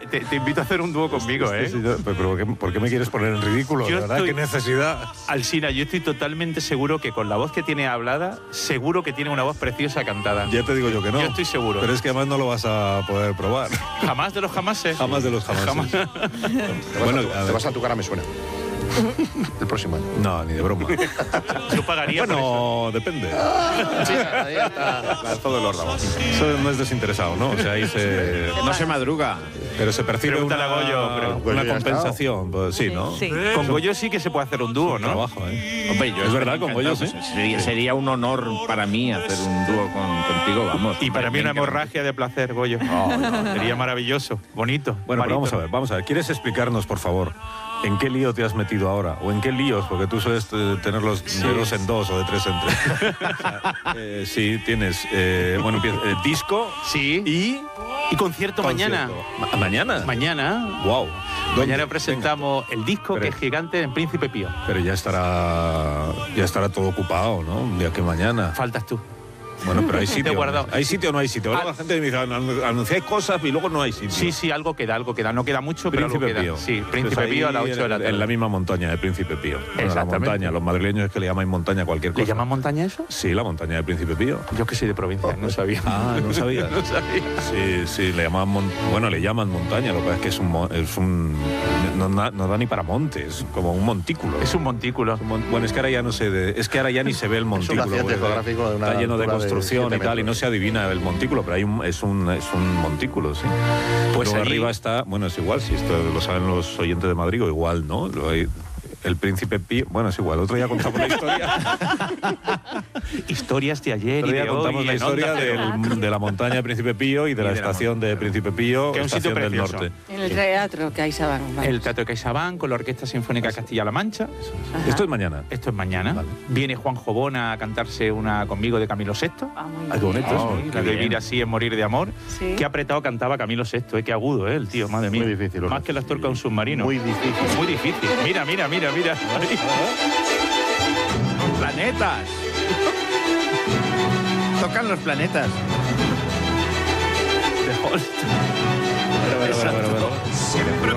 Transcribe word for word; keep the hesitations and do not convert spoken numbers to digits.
te, te invito a hacer un dúo conmigo, ¿eh? Sí, sí, pero ¿por qué, ¿por qué me quieres poner en ridículo? Yo ¿De verdad? estoy- ¿Qué necesidad? Alsina, yo estoy totalmente seguro que con la voz que tiene hablada, seguro que tiene una voz preciosa cantada. Ya te digo yo que no. Yo estoy seguro. Pero es que además no lo vas a poder probar. Jamás de los jamases. Jamás de los jamases. Jamás. Te Bueno, vas, a, a te ver. vas a tu cara, me suena. El próximo año. No, ni de broma. Yo pagaría por eso. Bueno, depende. Sí, ahí está. Lanzado de los ramos. Eso no es desinteresado, ¿no? O sea, ahí se... No se madruga. Pero se percibe Pregúntale una, a Goyo, pero- una Goyo ya ha compensación. Pues sí, ¿no? Sí. Con Goyo sí que se puede hacer un dúo, ¿no? Trabajo, ¿eh? Hombre, yo Es verdad, estoy con Goyo, encantado. sí. Sería, sería un honor para mí hacer un dúo con, contigo, vamos. Y para mí una Venga. hemorragia de placer, Goyo. Sería maravilloso, bonito. Bueno, pero vamos a barítono. ver, vamos a ver. ¿Quieres explicarnos, por favor, en qué lío te has metido ahora? ¿O en qué líos? Porque tú sueles eh, tener los de dos en dos o de tres en tres. Eh, sí, tienes, eh, bueno, empieza, eh, disco Sí. y... Y concierto, mañana. Ma- ¿Mañana? Mañana. Wow. Mañana presentamos el disco Pero- que es gigante en Príncipe Pío. Pero ya estará ya estará todo ocupado, ¿no? Un día que mañana. Faltas tú. Bueno, pero hay sitio. Te he guardado. ¿Hay sitio o no hay sitio? Ahora Ah. la gente me dice, "Anu- anunciáis cosas y luego no hay sitio". Sí, sí, algo queda, algo queda. No queda mucho, pero algo Príncipe queda. Pío. Sí, Príncipe Pues ahí Pío a las ocho de la en- tarde. En la misma montaña de Príncipe Pío. Bueno, la Exactamente. montaña, los madrileños es que le llamáis montaña a cualquier cosa. ¿Le llaman montaña eso? Sí, la montaña de Príncipe Pío. Yo que soy de provincia, no sabía. Ah, no sabía. No sabía. Sí, sí, le llamaban mon- bueno, le llaman montaña, lo que pasa es que es un mo- es un no, da- no da ni para monte, es como un montículo. Es un montículo. Un mon- Bueno, es que ahora ya no se de- es que ahora ya ni se ve el montículo. accidente porque geográfico de una está lleno de altura de construcción y siete tal y no metros. se adivina el montículo, pero hay un, es un es un montículo, sí. Pues Luego allí- arriba está, bueno, es igual, si esto lo saben los oyentes de Madrid o igual, ¿no? Lo hay- el Príncipe Pío, bueno, es igual, otro día contamos la historia. Historias de ayer Otro y día de contamos hoy. la en Onda historia Cero. del- de la montaña de Príncipe Pío y de la de la estación de Príncipe Pío, Que es un sitio estación del precioso. norte. En el teatro que hay Saban. vamos. El Teatro de CaixaBank con la Orquesta Sinfónica Castilla-La Mancha. Ajá. Esto es mañana. Esto es mañana. Vale. Viene Juan Jobona a cantarse una conmigo de Camilo sexto. Ah, muy Ah, qué bonito. bien. eso. Sí, la de Vivir así es morir de amor. Sí. Qué apretado cantaba Camilo sexto, eh, qué agudo, eh, el tío, madre mía. Muy difícil, Más Lorenzo. que las torcas de un submarino. Muy difícil. Muy difícil. Mira, mira, mira, mira. ¡Planetas! Tocan los planetas. De Holst. Pero, pero, pero, pero, pero.